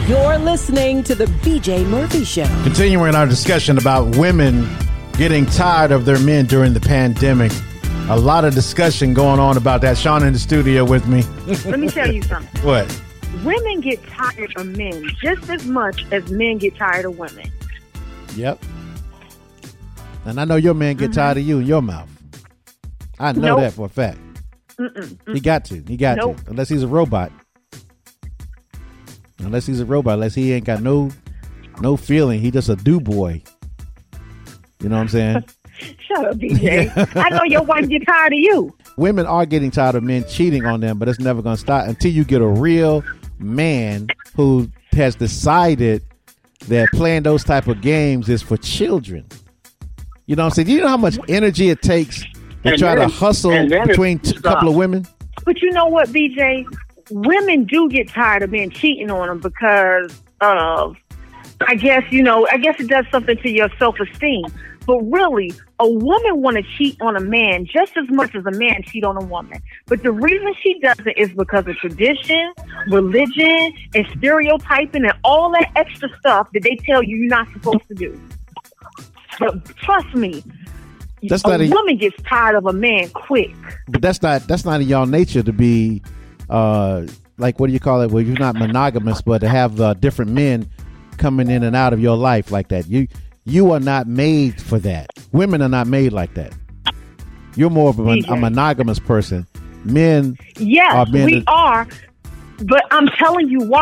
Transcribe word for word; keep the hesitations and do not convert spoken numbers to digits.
You're listening to the B J Murphy Show. Continuing our discussion about women getting tired of their men during the pandemic. A lot of discussion going on about that. Sean in the studio with me. Let me tell you something. What? Women get tired of men just as much as men get tired of women. Yep. And I know your man get mm-hmm. tired of you in your mouth. I know nope. that for a fact. Mm-mm, mm-mm. He got to. He got nope. to. Unless he's a robot. Unless he's a robot. Unless he ain't got no no feeling. He just a do boy. You know what I'm saying? Shut up, D J. I know your wife get tired of you. Women are getting tired of men cheating on them, but it's never going to stop until you get a real man who has decided that playing those type of games is for children. You know what I'm saying? Do you know how much energy it takes to and try to hustle between a couple of women? But you know what, B J? Women do get tired of men cheating on them because of, I guess, you know, I guess it does something to your self-esteem. But really, a woman want to cheat on a man just as much as a man cheat on a woman. But the reason she does it is because of tradition, religion, and stereotyping and all that extra stuff that they tell you you're not supposed to do. But trust me, that's a, not a woman gets tired of a man quick. But that's not that's not in y'all nature to be, uh, like, what do you call it? Well, you're not monogamous, but to have uh, different men coming in and out of your life like that. You you are not made for that. Women are not made like that. You're more of a, a monogamous person. Men, yes, are men we that, are. But I'm telling you why.